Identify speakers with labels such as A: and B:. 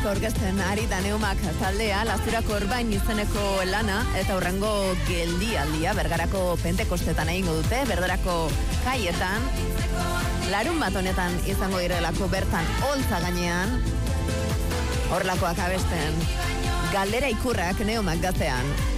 A: orkesten ari da Neumak taldea, Lazurako Orbain izeneko lana, eta hurrengo geldialdia Bergarako Pentekostetan egingo dute, Bergarako kaietan, larun bat honetan izango direlako bertan holtza gainean, horlakoak abesten, Galdera ikurrak Neumak gaztean.